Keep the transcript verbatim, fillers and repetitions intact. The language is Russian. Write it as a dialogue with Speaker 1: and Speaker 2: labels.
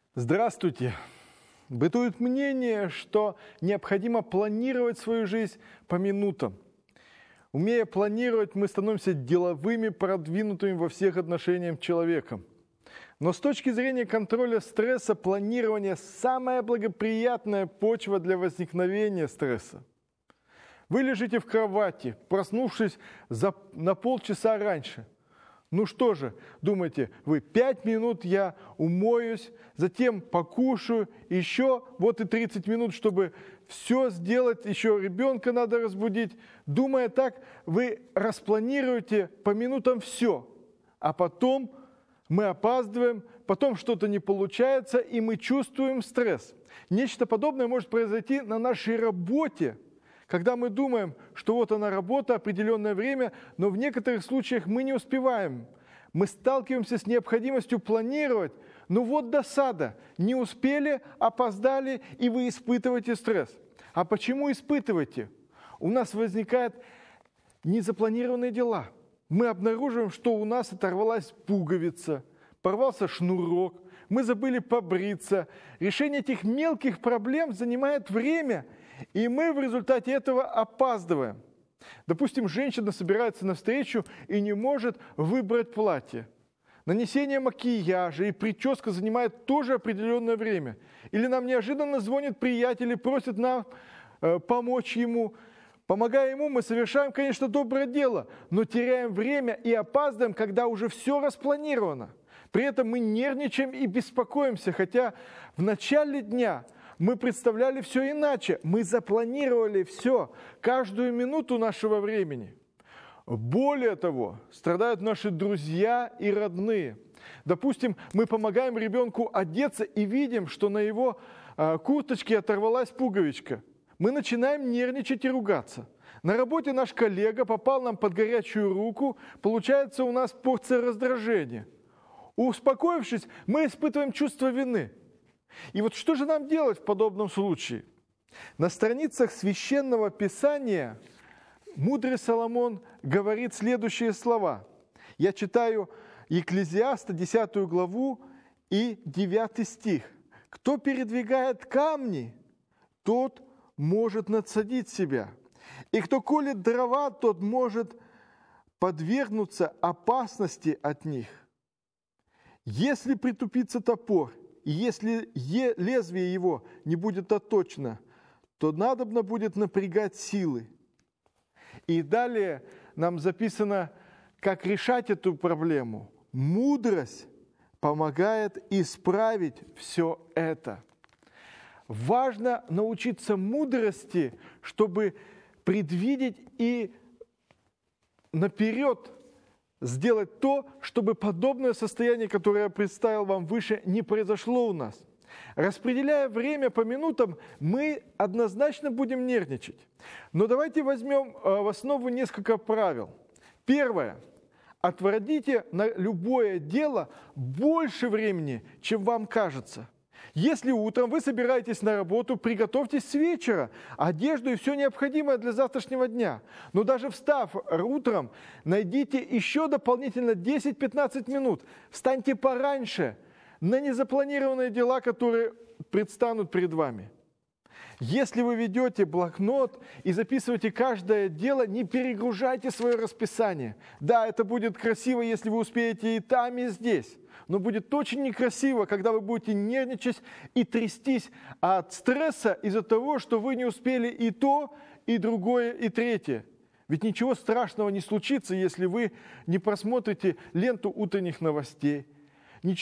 Speaker 1: Здравствуйте! Бытует мнение, что необходимо планировать свою жизнь по минутам. Умея планировать, мы становимся деловыми, продвинутыми во всех отношениях человеком. Но с точки зрения контроля стресса, планирование – самая благоприятная почва для возникновения стресса. Вы лежите в кровати, проснувшись за, на полчаса раньше. Ну что же, думаете, вы пять минут я умоюсь, затем покушаю, еще вот и тридцать минут, чтобы все сделать, еще ребенка надо разбудить. Думая так, вы распланируете по минутам все, а потом мы опаздываем, потом что-то не получается, и мы чувствуем стресс. Нечто подобное может произойти на нашей работе, когда мы думаем, что вот она работа, определенное время, но в некоторых случаях мы не успеваем. Мы сталкиваемся с необходимостью планировать, но вот досада. Не успели, опоздали, и вы испытываете стресс. А почему испытываете? У нас возникают незапланированные дела. Мы обнаруживаем, что у нас оторвалась пуговица, порвался шнурок, мы забыли побриться. Решение этих мелких проблем занимает время, и мы в результате этого опаздываем. Допустим, женщина собирается на встречу и не может выбрать платье. Нанесение макияжа и прическа занимает тоже определенное время. Или нам неожиданно звонит приятель и просит нам э, помочь ему. Помогая ему, мы совершаем, конечно, доброе дело, но теряем время и опаздываем, когда уже все распланировано. При этом мы нервничаем и беспокоимся, хотя в начале дня мы представляли все иначе. Мы запланировали все, каждую минуту нашего времени. Более того, страдают наши друзья и родные. Допустим, мы помогаем ребенку одеться и видим, что на его э, курточке оторвалась пуговичка. Мы начинаем нервничать и ругаться. На работе наш коллега попал нам под горячую руку, получается у нас порция раздражения. Успокоившись, мы испытываем чувство вины. И вот что же нам делать в подобном случае? На страницах Священного Писания мудрый Соломон говорит следующие слова. Я читаю Екклезиаста, десятую главу и девятый стих. «Кто передвигает камни, тот может надсадить себя, и кто колет дрова, тот может подвергнуться опасности от них. Если притупится топор, и если лезвие его не будет отточено, то надобно будет напрягать силы». И далее нам записано, как решать эту проблему. Мудрость помогает исправить все это. Важно научиться мудрости, чтобы предвидеть и наперед сделать то, чтобы подобное состояние, которое я представил вам выше, не произошло у нас. Распределяя время по минутам, мы однозначно будем нервничать. Но давайте возьмем в основу несколько правил. Первое. Отводите на любое дело больше времени, чем вам кажется. Если утром вы собираетесь на работу, приготовьтесь с вечера, одежду и все необходимое для завтрашнего дня. Но даже встав утром, найдите еще дополнительно десять-пятнадцать минут. Встаньте пораньше на незапланированные дела, которые предстанут перед вами. Если вы ведете блокнот и записываете каждое дело, не перегружайте свое расписание. Да, это будет красиво, если вы успеете и там, и здесь. Но будет очень некрасиво, когда вы будете нервничать и трястись от стресса из-за того, что вы не успели и то, и другое, и третье. Ведь ничего страшного не случится, если вы не просмотрите ленту утренних новостей,